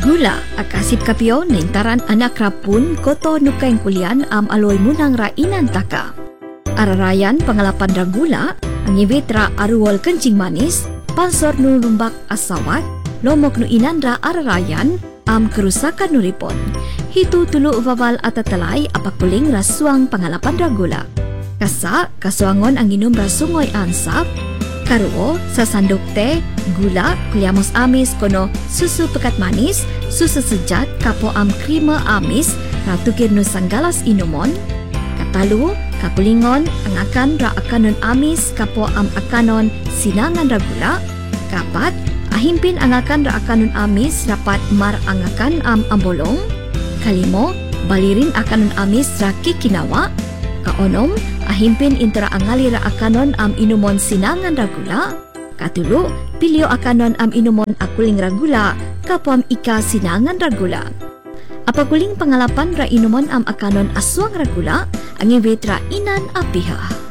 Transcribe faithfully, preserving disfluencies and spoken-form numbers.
Gula akasip kapio nentaran anak rapun koto nukaing kulian am aloy munang rainan taka. Ararayan pengalapan ra gula angibit ra aruol kencing manis pansor nu lumbak asawat lomok nu inan ra ararayan am kerusakan nuripon. Hitu tulu ubabal atatalay apakuling rasuang pengalapan ra gula. Kasa kasuangon ang inum rasungoy ansap karuo sa sandok teh, gula, kuliamos amis kono susu pekat manis, susu sejat kapo am krima amis, ratukir nu sanggalas inumon, katalu, kakulingon, ang akan ra akanon amis kapo am akanon sinangan ra gula, kapat, ahimpin ang akan ra akanon amis rapat mar ang akan am ambolong, kalimo, balirin akanon amis ra kikinawa, kaonom, ahimpin intera angali ra akanon am inumon sinangan ra gula, katulo, pilyo akanon am inumon akuling ra gula, kapam ika sinangan ra gula. Apaguling pangalapan ra inumon am akanon aswang ra gula, ang ibit ra inan apiha.